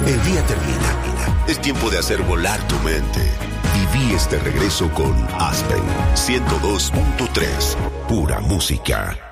El día termina. Es tiempo de hacer volar tu mente. Viví este regreso con Aspen 102.3. Pura música.